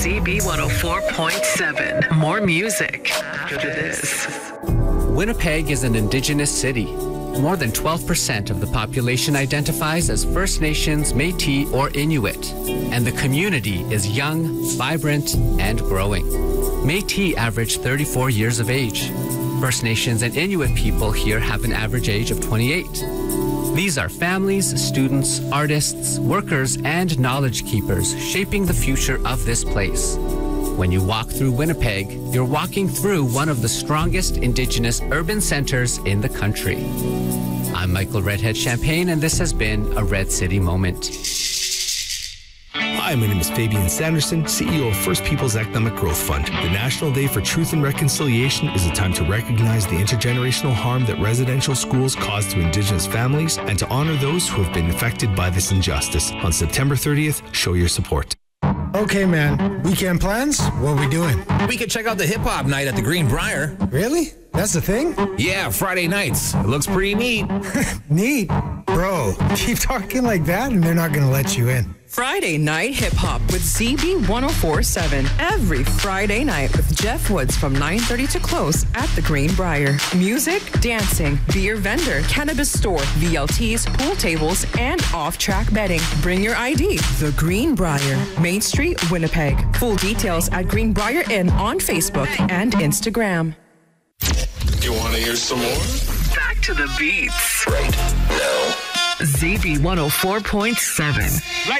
ZB104.7. More music after this. Winnipeg is an Indigenous city. More than 12% of the population identifies as First Nations, Métis, or Inuit. And the community is young, vibrant, and growing. Métis average 34 years of age. First Nations and Inuit people here have an average age of 28. These are families, students, artists, workers, and knowledge keepers shaping the future of this place. When you walk through Winnipeg, you're walking through one of the strongest Indigenous urban centers in the country. I'm Michael Redhead Champagne, and this has been a Red City Moment. Hi, my name is Fabian Sanderson, CEO of First Peoples Economic Growth Fund. The National Day for Truth and Reconciliation is a time to recognize the intergenerational harm that residential schools cause to Indigenous families and to honor those who have been affected by this injustice. On September 30th, show your support. Okay, man. Weekend plans? What are we doing? We could check out the hip-hop night at the Green Briar. Really? That's the thing? Yeah, Friday nights. It looks pretty neat. Neat? Bro, keep talking like that and they're not going to let you in. Friday Night Hip Hop with ZB104.7. Every Friday night with Jeff Woods from 9:30 to close at the Green Briar. Music, dancing, beer vendor, cannabis store, VLTs, pool tables, and off-track betting. Bring your ID. The Green Briar, Main Street, Winnipeg. Full details at Greenbriar Inn on Facebook and Instagram. You want to hear some more? Back to the beats. Right now. ZB104.7.